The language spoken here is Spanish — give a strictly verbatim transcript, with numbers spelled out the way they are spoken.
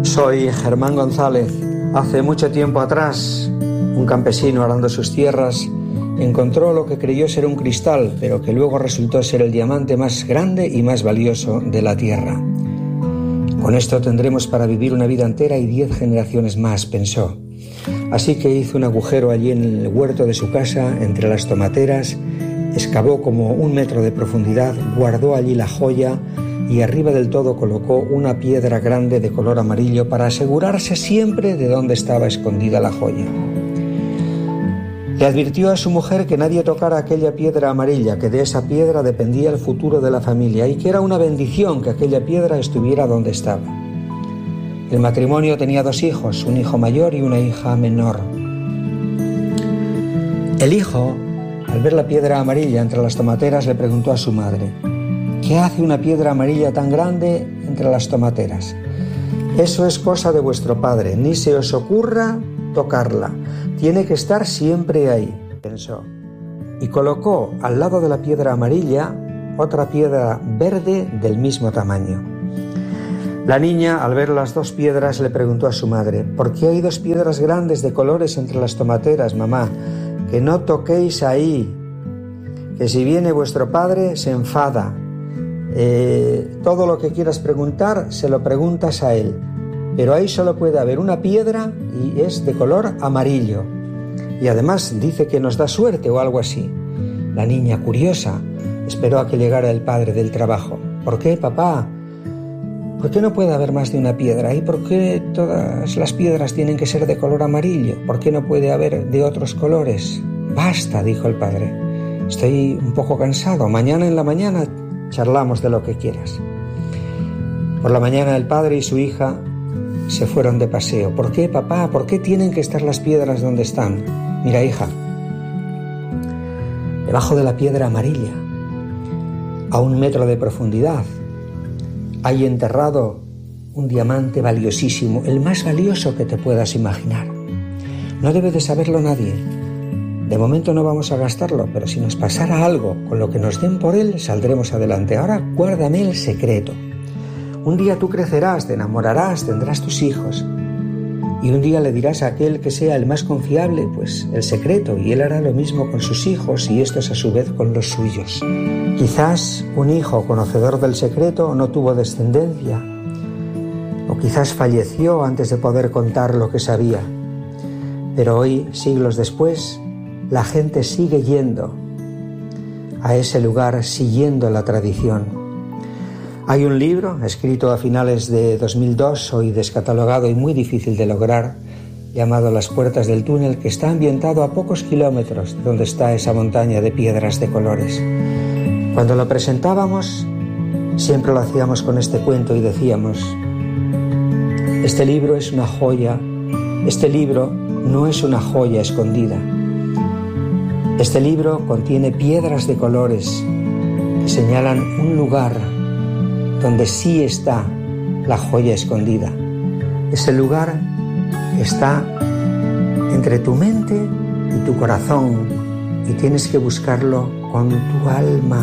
Soy Germán González. Hace mucho tiempo atrás, un campesino arando sus tierras encontró lo que creyó ser un cristal, pero que luego resultó ser el diamante más grande y más valioso de la tierra. Con esto tendremos para vivir una vida entera y diez generaciones más, pensó. Así que hizo un agujero allí en el huerto de su casa, entre las tomateras, excavó como un metro de profundidad, guardó allí la joya y arriba del todo colocó una piedra grande de color amarillo para asegurarse siempre de dónde estaba escondida la joya. Le advirtió a su mujer que nadie tocara aquella piedra amarilla, que de esa piedra dependía el futuro de la familia y que era una bendición que aquella piedra estuviera donde estaba. El matrimonio tenía dos hijos, un hijo mayor y una hija menor. El hijo, al ver la piedra amarilla entre las tomateras, le preguntó a su madre: ¿qué hace una piedra amarilla tan grande entre las tomateras? Eso es cosa de vuestro padre, ni se os ocurra tocarla. Tiene que estar siempre ahí, pensó. Y colocó al lado de la piedra amarilla otra piedra verde del mismo tamaño. La niña, al ver las dos piedras, le preguntó a su madre: ¿por qué hay dos piedras grandes de colores entre las tomateras, mamá? Que no toquéis ahí, que si viene vuestro padre se enfada. Eh, todo lo que quieras preguntar se lo preguntas a él, pero ahí solo puede haber una piedra y es de color amarillo y además dice que nos da suerte o algo así. La niña, curiosa, esperó a que llegara el padre del trabajo. ¿Por qué, papá? ¿Por qué no puede haber más de una piedra? ¿Y por qué todas las piedras tienen que ser de color amarillo? ¿Por qué no puede haber de otros colores? Basta, dijo el padre, estoy un poco cansado, mañana en la mañana charlamos de lo que quieras. Por la mañana el padre y su hija se fueron de paseo. ¿Por qué, papá? ¿Por qué tienen que estar las piedras donde están? Mira, hija, debajo de la piedra amarilla, a un metro de profundidad, hay enterrado un diamante valiosísimo, el más valioso que te puedas imaginar. No debe de saberlo nadie. De momento no vamos a gastarlo, pero si nos pasara algo con lo que nos den por él, saldremos adelante. Ahora guárdame el secreto. Un día tú crecerás, te enamorarás, tendrás tus hijos. Y un día le dirás a aquel que sea el más confiable, pues el secreto, y él hará lo mismo con sus hijos y estos a su vez con los suyos. Quizás un hijo conocedor del secreto no tuvo descendencia, o quizás falleció antes de poder contar lo que sabía. Pero hoy, siglos después, la gente sigue yendo a ese lugar, siguiendo la tradición. Hay un libro escrito a finales de dos mil dos, hoy descatalogado y muy difícil de lograr, llamado Las puertas del túnel, que está ambientado a pocos kilómetros de donde está esa montaña de piedras de colores. Cuando lo presentábamos, siempre lo hacíamos con este cuento y decíamos: este libro es una joya, este libro no es una joya escondida. Este libro contiene piedras de colores que señalan un lugar donde sí está la joya escondida. Ese lugar está entre tu mente y tu corazón y tienes que buscarlo con tu alma.